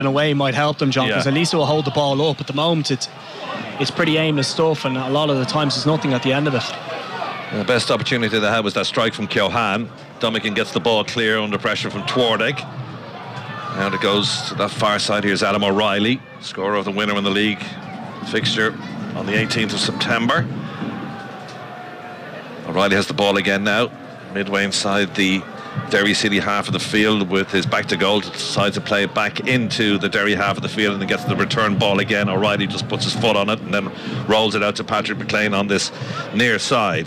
in a way might help them, John, because at least it will hold the ball up. At the moment, it's pretty aimless stuff, and a lot of the times there's nothing at the end of it. The best opportunity they had was that strike from Keohane. Dominican gets the ball clear under pressure from Twardegg. And it goes to that far side. Here's Adam O'Reilly, scorer of the winner in the league fixture on the 18th of September. O'Reilly has the ball again now, midway inside the Derry City half of the field with his back to goal, decides to play it back into the Derry half of the field and then gets the return ball again. O'Reilly just puts his foot on it and then rolls it out to Patrick McLean on this near side.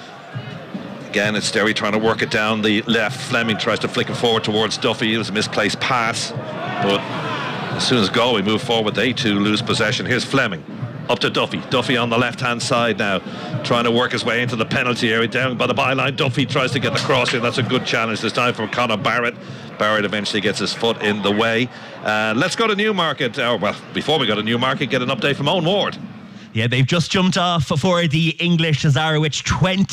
Again, it's Derry trying to work it down the left. Fleming tries to flick it forward towards Duffy. It was a misplaced pass, but as soon as Galway move forward, they too lose possession. Here's Fleming up to Duffy. Duffy on the left-hand side now, trying to work his way into the penalty area, down by the byline. Duffy tries to get the cross in. That's a good challenge this time from Conor Barrett. Barrett eventually gets his foot in the way. Let's go to Newmarket. Well, before we go to Newmarket, get an update from Owen Ward. Yeah, they've just jumped off for the English Cesarewitch.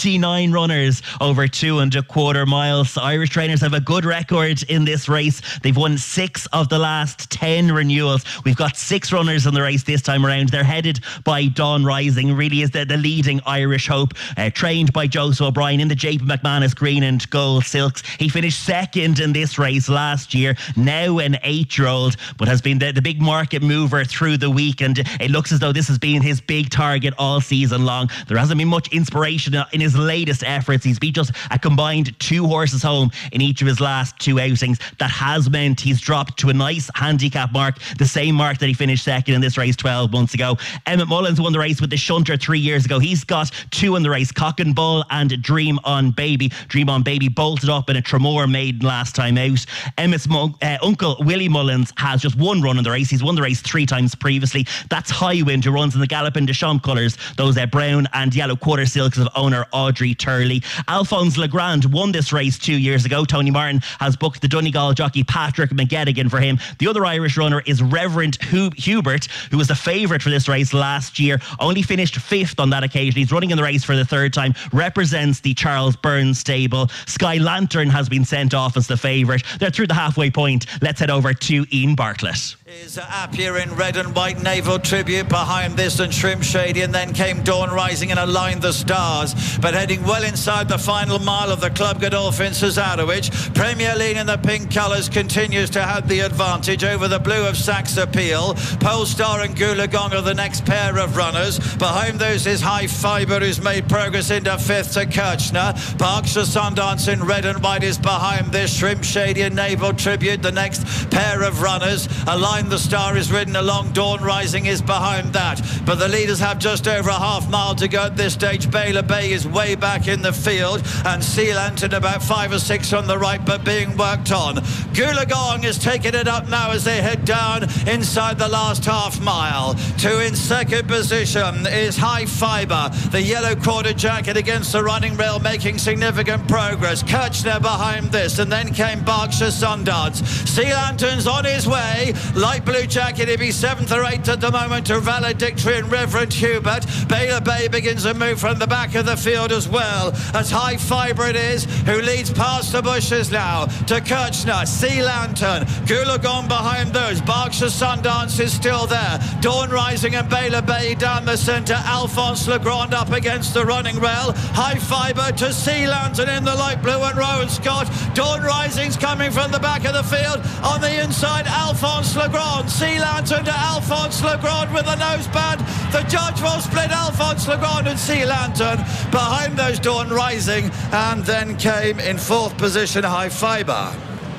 29 runners over 2.25 miles. Irish trainers have a good record in this race. They've won 6 of the last 10 renewals. We've got 6 runners in the race this time around. They're headed by Dawn Rising, really is the leading Irish hope. Trained by Joseph O'Brien in the JP McManus green and gold silks. He finished second in this race last year. Now an 8-year-old, but has been the big market mover through the week, and it looks as though this has been his big target all season long. There hasn't been much inspiration in his latest efforts. He's beat just a combined 2 horses home in each of his last 2 outings. That has meant he's dropped to a nice handicap mark, the same mark that he finished second in this race 12 months ago. Emmett Mullins won the race with the Shunter 3 years ago. He's got 2 in the race, Cock and Bull and Dream on Baby. Dream on Baby bolted up in a Tremor maiden last time out. Emmett's uncle Willie Mullins has just 1 run in the race. He's won the race 3 times previously. That's Highwind, who runs in the Galloping Deschamps colours, those brown and yellow quarter silks of owner Audrey Turley. Alphonse Legrand won this race 2 years ago. Tony Martin has booked the Donegal jockey Patrick McGettigan for him. The other Irish runner is Reverend Hubert, who was the favourite for this race last year. Only finished 5th on that occasion. He's running in the race for the 3rd time. Represents the Charles Burns stable. Sky Lantern has been sent off as the favourite. They're through the halfway point. Let's head over to Ian Bartlett. Is Appier in red and white naval tribute behind this, and Shrimp Shady, and then came Dawn Rising and Aligned the Stars, but heading well inside the final mile of the Club Godolphin Cesarewitch. Premier Lean in the pink colours continues to have the advantage over the blue of Sax Appeal. Polestar and Goolagong are the next pair of runners. Behind those is High Fibre, who's made progress into 5th to Kirchner. Berkshire Sundance in red and white is behind this. Shrimp Shady and Naval Tribute the next pair of runners. Aligned the Star is ridden along. Dawn Rising is behind that, but the leaders have just over a half mile to go at this stage. Baylor Bay is way back in the field, and Sea Lantern about 5 or 6 on the right, but being worked on. Goolagong is taking it up now as they head down inside the last half mile. 2 in second position is High Fibre, the yellow quarter jacket against the running rail, making significant progress. Kirchner behind this, and then came Berkshire Sundance. Sea Lantern's on his way. Light blue jacket, he'll be 7th or 8th at the moment to Valedictory and Reverend Hubert. Baylor Bay begins to move from the back of the field as well, as High Fibre it is, who leads past the bushes now to Kirchner. Sea Lantern, Goolagong behind those. Berkshire Sundance is still there. Dawn Rising and Baylor Bay down the centre. Alphonse Legrand up against the running rail. High Fibre to Sea Lantern in the light blue and Rowan Scott. Dawn Rising's coming from the back of the field. On the inside, Alphonse Legrand. Sea Lantern to Alphonse Legrand with a noseband. The judge will split Alphonse Legrand and Sea Lantern. Behind those, Dawn Rising, and then came in 4th position High Fibre.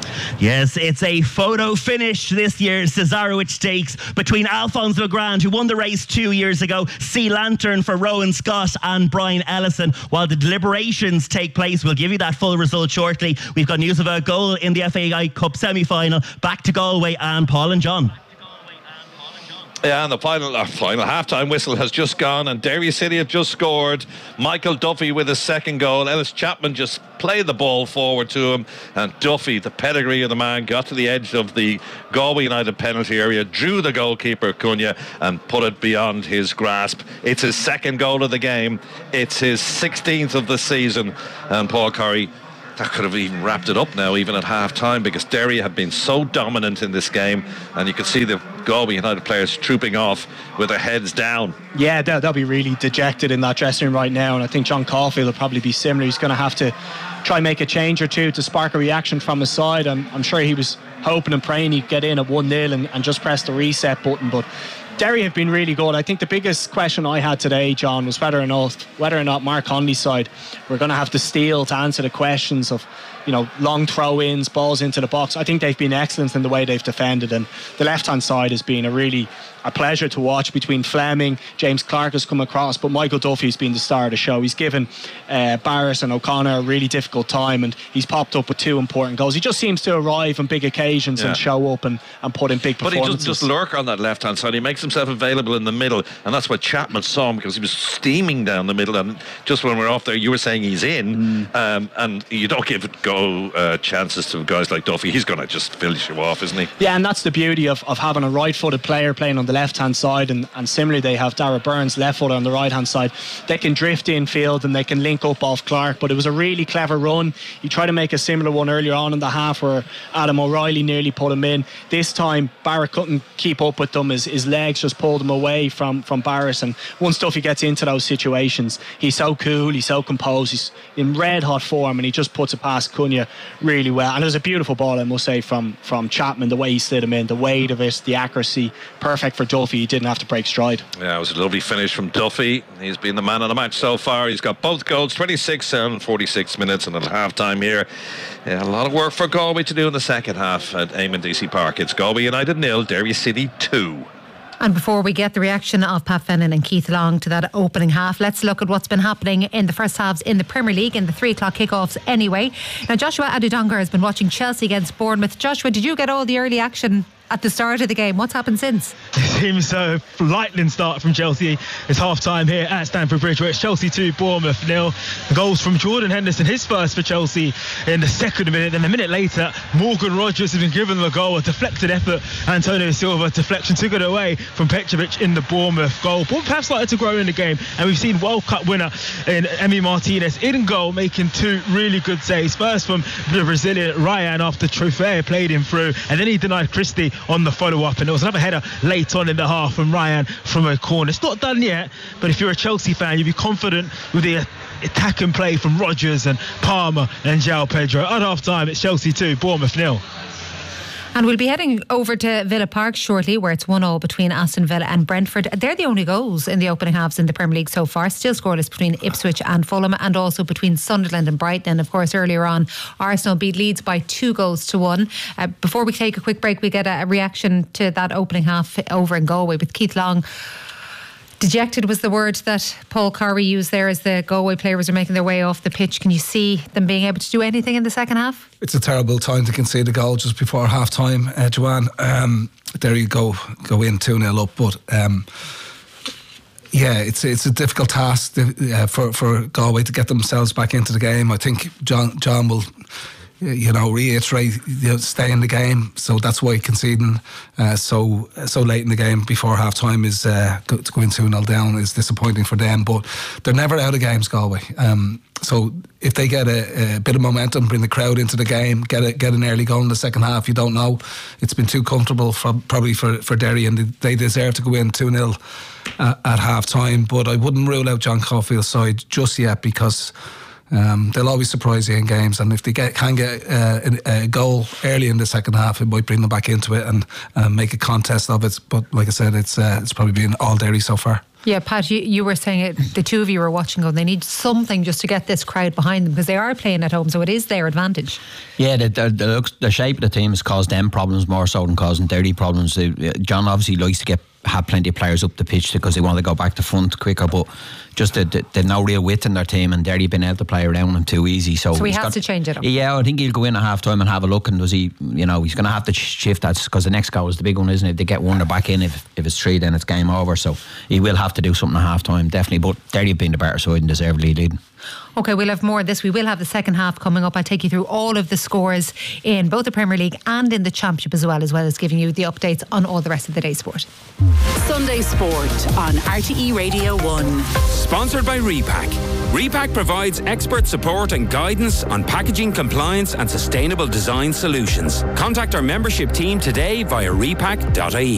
Yes, it's a photo finish this year's Cesarewitch Stakes between Alphonse Legrand, who won the race 2 years ago, Sea Lantern for Rowan Scott and Brian Ellison. While the deliberations take place, we'll give you that full result shortly. We've got news of a goal in the FAI Cup semi-final. Back to Galway and Paul and John. Yeah, and the final half-time whistle has just gone, and Derry City have just scored. Michael Duffy with his 2nd goal. Ellis Chapman just played the ball forward to him, and Duffy, the pedigree of the man, got to the edge of the Galway United penalty area, drew the goalkeeper Cunha and put it beyond his grasp. It's his 2nd goal of the game. It's his 16th of the season, and Paul Corry, that could have even wrapped it up now, even at half-time, because Derry have been so dominant in this game, and you could see the Galway United players trooping off with their heads down. Yeah, they'll be really dejected in that dressing room right now, and I think John Caulfield will probably be similar. He's going to have to try and make a change or two to spark a reaction from his side. I'm sure he was hoping and praying he'd get in at 1-0 and just press the reset button, but Derry have been really good. I think the biggest question I had today, John, was whether or not Mark Conley's side were going to have the steel to answer the questions of, long throw-ins, balls into the box. I think they've been excellent in the way they've defended, and the left-hand side has been a pleasure to watch between Fleming. James Clark has come across, but Michael Duffy's been the star of the show. He's given Barris and O'Connor a really difficult time, and he's popped up with 2 important goals. He just seems to arrive on big occasions and show up and put in big performances. But he just lurk on that left-hand side. He makes himself available in the middle, and that's what Chapman saw him, because he was steaming down the middle, and just when we're off there, you were saying he's in, and you don't give it chances to guys like Duffy. He's going to just finish you off, isn't he? Yeah, and that's the beauty of having a right-footed player playing on the left-hand side, and similarly they have Dara Burns left footer on the right-hand side. They can drift infield and they can link up off Clark, but it was a really clever run. He tried to make a similar one earlier on in the half where Adam O'Reilly nearly put him in. This time Barrett couldn't keep up with them. His legs just pulled him away from Barris, and once Duffy gets into those situations, he's so cool, he's so composed, he's in red hot form, and he just puts it past Cunha really well. And it was a beautiful ball, I must say, from Chapman, the way he slid him in, the weight of it, the accuracy, perfect for Duffy. He didn't have to break stride. Yeah, it was a lovely finish from Duffy. He's been the man of the match so far. He's got both goals, 26 and 46 minutes, and at half-time here. Yeah, a lot of work for Galway to do in the second half at Eamon DC Park. It's Galway United 0, Derry City 2. And before we get the reaction of Pat Fennan and Keith Long to that opening half, let's look at what's been happening in the first halves in the Premier League in the 3 o'clock kickoffs anyway. Now, Joshua Adudongar has been watching Chelsea against Bournemouth. Joshua, did you get all the early action at the start of the game? What's happened since? It seems a lightning start from Chelsea. It's half-time here at Stamford Bridge, where it's Chelsea 2, Bournemouth 0. The goals from Jordan Henderson, his first for Chelsea in the second minute. Then a minute later, Morgan Rogers has been given the goal. A deflected effort. Antonio Silva deflection took it away from Petrovic in the Bournemouth goal. Bournemouth have started to grow in the game, and we've seen World Cup winner in Emi Martinez in goal, making 2 really good saves. First from the Brazilian Ryan after Truffert played him through, and then he denied Christie on the follow-up, and there was another header late on in the half from Ryan from a corner. It's not done yet, but if you're a Chelsea fan, you'd be confident with the attack and play from Rodgers and Palmer and João Pedro. At half-time, it's Chelsea 2, Bournemouth 0. And we'll be heading over to Villa Park shortly, where it's 1-1 between Aston Villa and Brentford. They're the only goals in the opening halves in the Premier League so far. Still scoreless between Ipswich and Fulham, and also between Sunderland and Brighton. And of course, earlier on, Arsenal beat Leeds by 2-1. Before we take a quick break, we get a reaction to that opening half over in Galway with Keith Long. Dejected was the word that Paul Carey used there as the Galway players are making their way off the pitch. Can you see them being able to do anything in the second half? It's a terrible time to concede a goal just before half time, Joanne. There you go in 2-0 up, but yeah, it's a difficult task for Galway to get themselves back into the game. I think John will reiterate, stay in the game. So that's why conceding so late in the game before half time is going 2-0 down is disappointing for them. But they're never out of games, Galway. So if they get a bit of momentum, bring the crowd into the game, get an early goal in the second half, you don't know. It's been too comfortable probably for Derry, and they deserve to go in 2-0 at half time. But I wouldn't rule out John Caulfield's side just yet, because they'll always surprise you in games, and if they can get a goal early in the second half, it might bring them back into it and make a contest of it. But like I said, it's probably been all Derry so far. Yeah, Pat, you were saying it, the two of you were watching going, they need something just to get this crowd behind them, because they are playing at home, so it is their advantage. Yeah, the shape of the team has caused them problems more so than causing Derry problems. John obviously likes to have plenty of players up the pitch because they want to go back to front quicker, but just they've no real width in their team, and Derry been able to play around them too easy. So he has to change it up. Yeah, I think he'll go in at half time and have a look, and he's going to have to shift that, because the next goal is the big one, isn't it? If they get one, they're back in. If it's 3, then it's game over. So he will have to do something at half time, definitely. But Derry have been the better side and deservedly leading. Okay, we'll have more of this. We will have the second half coming up. I'll take you through all of the scores in both the Premier League and in the Championship as well as giving you the updates on all the rest of the day's sport. Sunday Sport on RTE Radio 1. Sponsored by Repack. Repack provides expert support and guidance on packaging compliance and sustainable design solutions. Contact our membership team today via repack.ie.